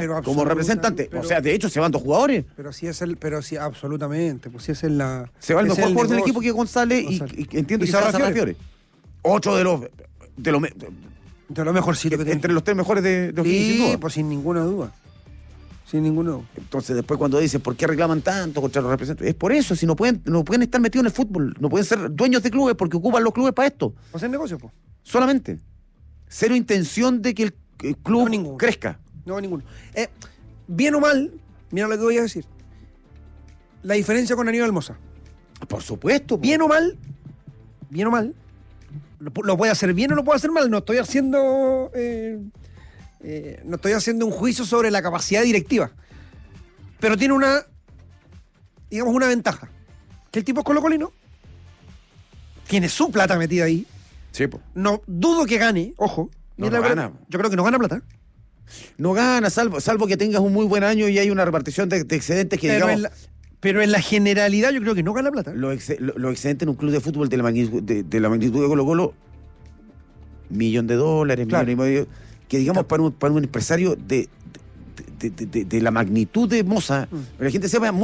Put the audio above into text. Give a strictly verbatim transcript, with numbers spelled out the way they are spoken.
pero como representante. pero, o sea, de hecho, se van dos jugadores. Pero sí es el, pero sí, absolutamente, pues sí es el la. Se va el es mejor jugador del negocio. equipo que es González, González. Y, y entiendo Y que se va a Sarrafiore. Sarrafiore. Ocho de los de los me- De lo mejorcito que tiene. entre los tres mejores de, de O'Higgins, sin Sí, duda. pues sin ninguna duda. Sin ninguna duda. Entonces después cuando dicen por qué reclaman tanto contra los representantes, es por eso, si no pueden, no pueden estar metidos en el fútbol, no pueden ser dueños de clubes porque ocupan los clubes para esto, O sea, el negocio, pues. solamente. Cero intención de que el, el club No, ninguno. crezca. No, ninguno. Eh, bien o mal, mira lo que voy a decir. La diferencia con Aníbal Mosa. Por supuesto. po. Bien o mal, bien o mal, lo, pu- lo puede hacer bien o lo puede hacer mal. No estoy haciendo. eh, eh, no estoy haciendo un juicio sobre la capacidad directiva. Pero tiene una. Digamos, una ventaja. Que el tipo es colocolino. Tiene su plata metida ahí. Sí, po. No dudo que gane, ojo. No, Mira, no yo creo- gana. Yo creo que no gana plata. No gana, salvo, salvo que tengas un muy buen año y hay una repartición de, de excedentes que, Pero digamos, en, la, pero en la generalidad yo creo que no gana plata. los ex- lo- los excedentes en un club de fútbol de la magnitud de, de la magnitud de Colo Colo, millón de dólares, Claro. millón y medio, que digamos Claro. para un, para un empresario de, de, de- de- de la magnitud de Moza, Mm. la gente sepa,